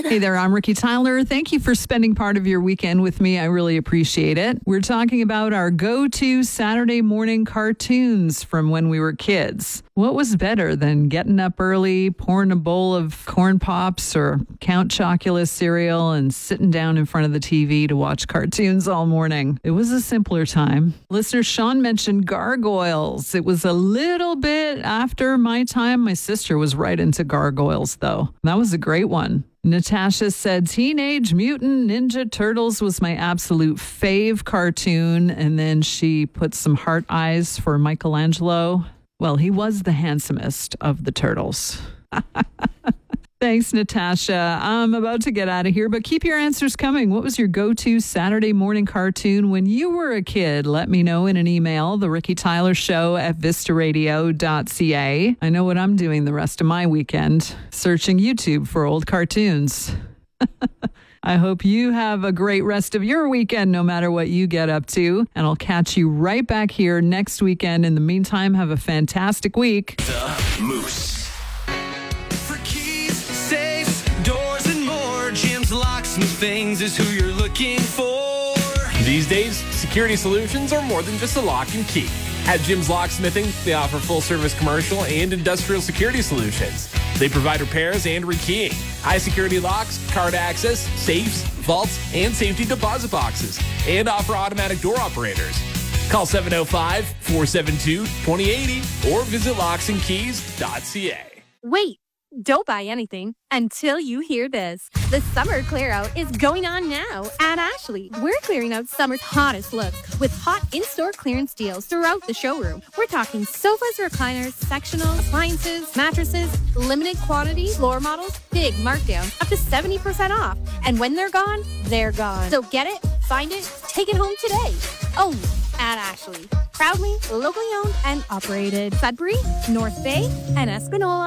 Hey there, I'm Ricky Tyler. Thank you for spending part of your weekend with me. I really appreciate it. We're talking about our go-to Saturday morning cartoons from when we were kids. What was better than getting up early, pouring a bowl of Corn Pops or Count Chocula cereal and sitting down in front of the TV to watch cartoons all morning? It was a simpler time. Listener Sean mentioned Gargoyles. It was a little bit after my time. My sister was right into Gargoyles, though. That was a great one. Natasha said Teenage Mutant Ninja Turtles was my absolute fave cartoon. And then she put some heart eyes for Michelangelo. Well, he was the handsomest of the turtles. Thanks, Natasha. I'm about to get out of here, but keep your answers coming. What was your go-to Saturday morning cartoon when you were a kid? Let me know in an email, The Ricky Tyler Show at vistaradio.ca. I know what I'm doing the rest of my weekend, searching YouTube for old cartoons. I hope you have a great rest of your weekend, no matter what you get up to. And I'll catch you right back here next weekend. In the meantime, have a fantastic week. The Moose. For keys, safes, doors, and more, Jim's Locksmith Things is who you're looking for. These days, security solutions are more than just a lock and key. At Jim's Locksmithing, they offer full-service commercial and industrial security solutions. They provide repairs and rekeying, high-security locks, card access, safes, vaults, and safety deposit boxes, and offer automatic door operators. Call 705-472-2080 or visit locksandkeys.ca. Wait, don't buy anything until you hear this. The summer clear out is going on now at Ashley. We're clearing out summer's hottest looks with hot in-store clearance deals throughout the showroom. We're talking sofas, recliners, sectionals, appliances, mattresses, limited quantity, floor models, big markdowns, up to 70% off. And when they're gone, they're gone. So get it, find it, take it home today. Only at Ashley. Proudly locally owned and operated. Sudbury, North Bay, and Espanola.